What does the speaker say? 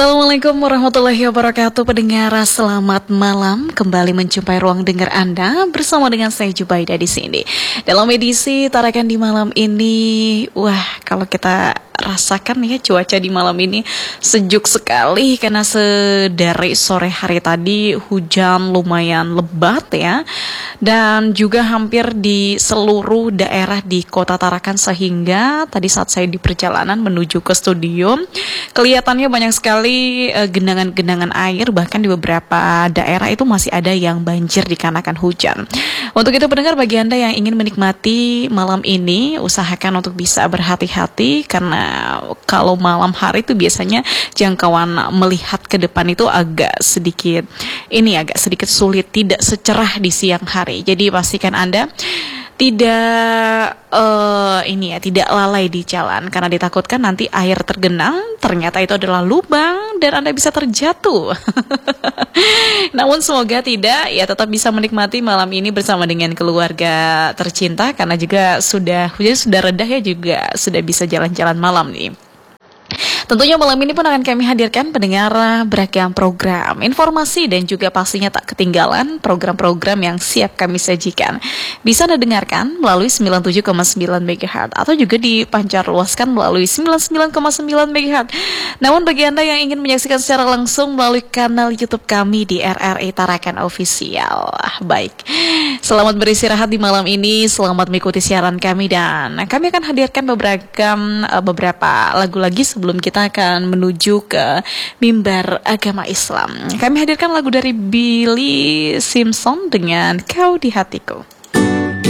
Assalamualaikum warahmatullahi wabarakatuh. Pendengar, selamat malam. Kembali menjumpai ruang dengar Anda bersama dengan saya Jubaida di sini. Dalam edisi Tarakan di malam ini, kalau kita rasakan ya, cuaca di malam ini sejuk sekali karena dari sore hari tadi hujan lumayan lebat ya, dan juga hampir di seluruh daerah di Kota Tarakan, sehingga tadi saat saya di perjalanan menuju ke studio kelihatannya banyak sekali genangan-genangan air, bahkan di beberapa daerah itu masih ada yang banjir dikarenakan hujan. Untuk itu pendengar, bagi Anda yang ingin menikmati malam ini, usahakan untuk bisa berhati-hati, karena kalau malam hari itu biasanya jangkauan melihat ke depan itu agak sedikit sulit, tidak secerah di siang hari. Jadi pastikan Anda tidak lalai di jalan, karena ditakutkan nanti air tergenang, ternyata itu adalah lubang dan Anda bisa terjatuh. Namun semoga tidak, ya tetap bisa menikmati malam ini bersama dengan keluarga tercinta, karena juga hujan sudah reda ya, juga sudah bisa jalan-jalan malam nih. Tentunya malam ini pun akan kami hadirkan pendengar beragam program, informasi, dan juga pastinya tak ketinggalan program-program yang siap kami sajikan. Bisa Anda dengarkan melalui 97,9 MHz atau juga dipancarluaskan melalui 99,9 MHz. Namun bagi Anda yang ingin menyaksikan secara langsung melalui kanal YouTube kami di RRI Tarakan Official, baik, selamat beristirahat di malam ini, selamat mengikuti siaran kami, dan kami akan hadirkan beberapa lagu lagi sebelum kita akan menuju ke mimbar agama Islam. Kami hadirkan lagu dari Billy Simpson dengan Kau di Hatiku.